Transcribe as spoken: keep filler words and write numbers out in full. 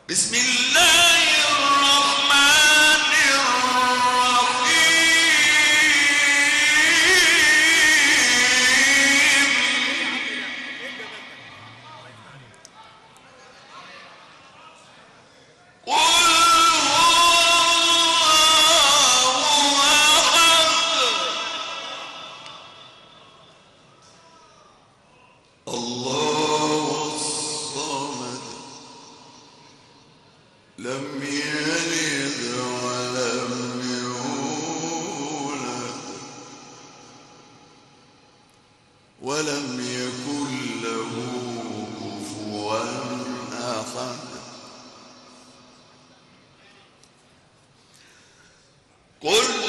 بسم الله الرحمن الرحيم. قل هو أحد الله الصمد لم يلد ولم يولد ولم يكن له كفوا أحد. قل